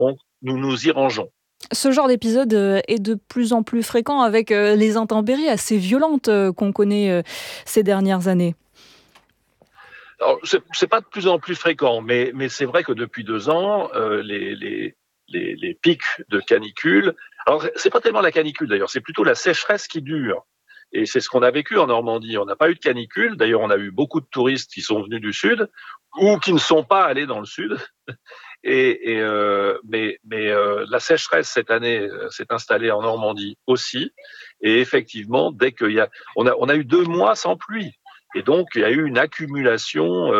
Donc, nous nous y rangeons. Ce genre d'épisode est de plus en plus fréquent avec les intempéries assez violentes qu'on connaît ces dernières années. Alors, c'est pas de plus en plus fréquent, mais c'est vrai que depuis 2 ans, les pics de canicule. Alors, c'est pas tellement la canicule d'ailleurs, c'est plutôt la sécheresse qui dure. Et c'est ce qu'on a vécu en Normandie. On n'a pas eu de canicule. D'ailleurs, on a eu beaucoup de touristes qui sont venus du sud ou qui ne sont pas allés dans le sud. Mais la sécheresse cette année s'est installée en Normandie aussi. Et effectivement, dès qu'il y a, on a eu 2 mois sans pluie. Et donc, il y a eu une accumulation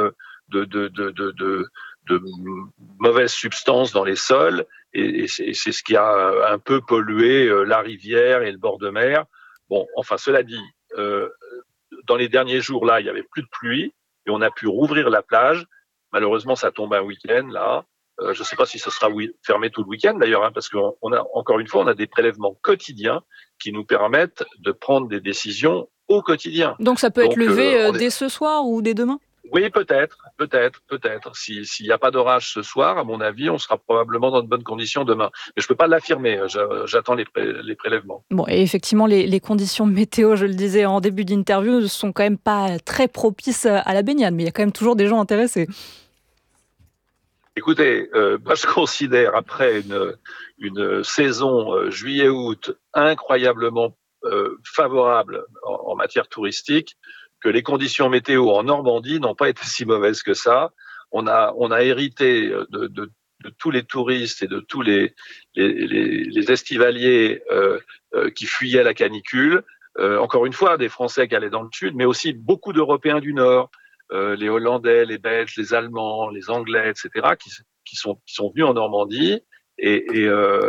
de mauvaises substances dans les sols. Et c'est ce qui a un peu pollué la rivière et le bord de mer. Bon, enfin, cela dit, dans les derniers jours, là, il n'y avait plus de pluie et on a pu rouvrir la plage. Malheureusement, ça tombe un week-end, là. Je ne sais pas si ce sera fermé tout le week-end, d'ailleurs, parce qu'on a, encore une fois, on a des prélèvements quotidiens qui nous permettent de prendre des décisions au quotidien. Donc ça peut être levé dès ce soir ou dès demain ? Oui, peut-être. S'il n'y a pas d'orage ce soir, à mon avis, on sera probablement dans de bonnes conditions demain. Mais je ne peux pas l'affirmer, j'attends les prélèvements. Bon, et effectivement, les conditions météo, je le disais en début d'interview, ne sont quand même pas très propices à la baignade, mais il y a quand même toujours des gens intéressés. Écoutez, moi je considère après une saison juillet-août incroyablement favorable en matière touristique, que les conditions météo en Normandie n'ont pas été si mauvaises que ça. On a hérité de tous les touristes et de tous les estivaliers qui fuyaient la canicule. Encore une fois, des Français qui allaient dans le sud, mais aussi beaucoup d'Européens du Nord. Les Hollandais, les Belges, les Allemands, les Anglais, etc., qui sont venus en Normandie. Et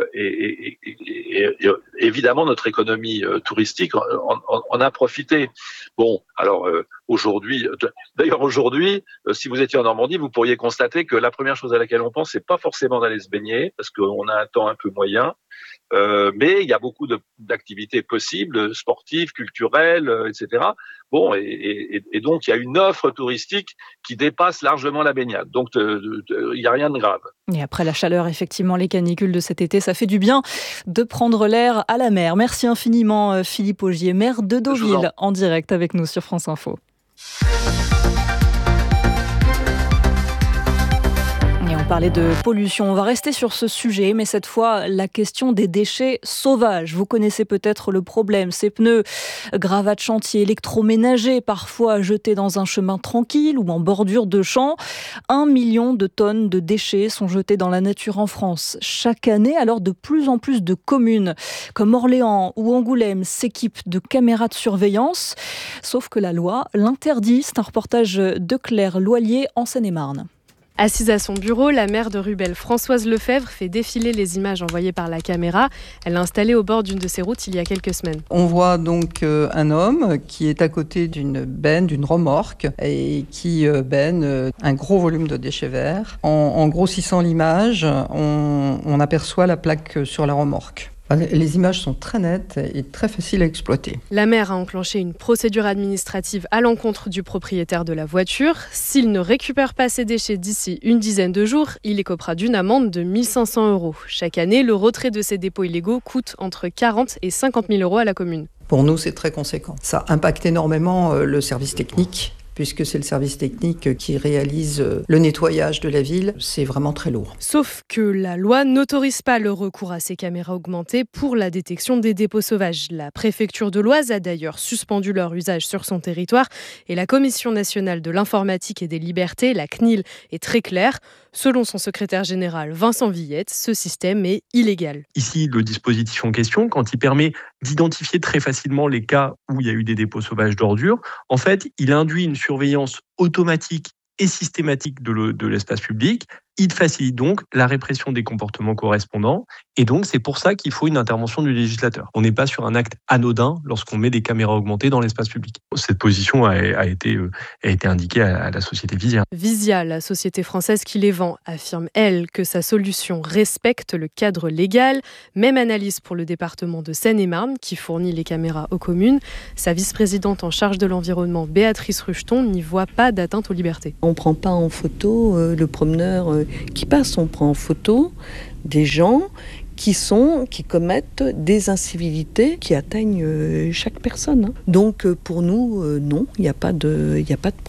évidemment, notre économie touristique en a profité. Bon, alors aujourd'hui, si vous étiez en Normandie, vous pourriez constater que la première chose à laquelle on pense, c'est pas forcément d'aller se baigner, parce qu'on a un temps un peu moyen. Mais il y a beaucoup d'activités possibles, sportives, culturelles, etc. Bon, et donc il y a une offre touristique qui dépasse largement la baignade. Donc il n'y a rien de grave. Et après la chaleur, effectivement, les canicules de cet été, ça fait du bien de prendre l'air à la mer. Merci infiniment Philippe Augier, maire de Deauville, en direct avec nous sur France Info. Parler de pollution. On va rester sur ce sujet, mais cette fois, la question des déchets sauvages. Vous connaissez peut-être le problème. Ces pneus, gravats de chantier, électroménagers, parfois jetés dans un chemin tranquille ou en bordure de champ. 1 million de tonnes de déchets sont jetés dans la nature en France chaque année. Alors, de plus en plus de communes, comme Orléans ou Angoulême, s'équipent de caméras de surveillance. Sauf que la loi l'interdit. C'est un reportage de Claire Loilier en Seine-et-Marne. Assise à son bureau, la maire de Rubel, Françoise Lefebvre, fait défiler les images envoyées par la caméra. Elle l'a installée au bord d'une de ses routes il y a quelques semaines. On voit donc un homme qui est à côté d'une benne, d'une remorque, et qui benne un gros volume de déchets verts. En grossissant l'image, on aperçoit la plaque sur la remorque. Les images sont très nettes et très faciles à exploiter. La maire a enclenché une procédure administrative à l'encontre du propriétaire de la voiture. S'il ne récupère pas ses déchets d'ici une dizaine de jours, il écopera d'une amende de 1 500 €. Chaque année, le retrait de ces dépôts illégaux coûte entre 40 et 50 000 € à la commune. Pour nous, c'est très conséquent. Ça impacte énormément le service technique, puisque c'est le service technique qui réalise le nettoyage de la ville. C'est vraiment très lourd. Sauf que la loi n'autorise pas le recours à ces caméras augmentées pour la détection des dépôts sauvages. La préfecture de l'Oise a d'ailleurs suspendu leur usage sur son territoire et la Commission nationale de l'informatique et des libertés, la CNIL, est très claire. Selon son secrétaire général Vincent Villette, ce système est illégal. Ici, le dispositif en question, quand il permet d'identifier très facilement les cas où il y a eu des dépôts sauvages d'ordures, en fait, il induit une surveillance automatique et systématique de l'espace public. Il facilite donc la répression des comportements correspondants. Et donc, c'est pour ça qu'il faut une intervention du législateur. On n'est pas sur un acte anodin lorsqu'on met des caméras augmentées dans l'espace public. Cette position a été indiquée à la société Visia. Visia, la société française qui les vend, affirme, elle, que sa solution respecte le cadre légal. Même analyse pour le département de Seine-et-Marne, qui fournit les caméras aux communes. Sa vice-présidente en charge de l'environnement, Béatrice Rucheton, n'y voit pas d'atteinte aux libertés. On ne prend pas en photo le promeneur qui passe, on prend en photo des gens qui commettent des incivilités qui atteignent chaque personne. Donc pour nous, non, il n'y a pas de